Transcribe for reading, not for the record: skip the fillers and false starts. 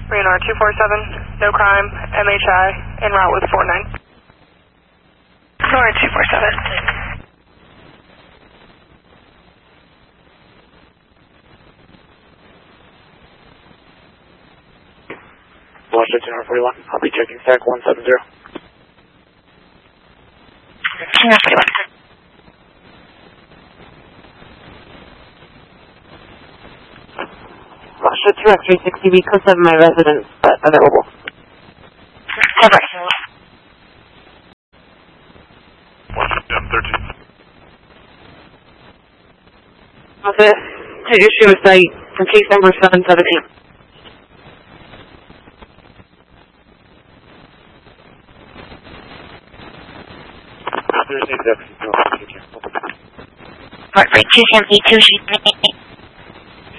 Leonard 247, no crime, MHI, en route with 49. Leonard 247. Washington R41, I'll be checking stack 170. Russia 2X360B, code 7, my residence, available. Over. Washington 13. Okay, to issue a site for case number 717. There's an exception. Right, 272,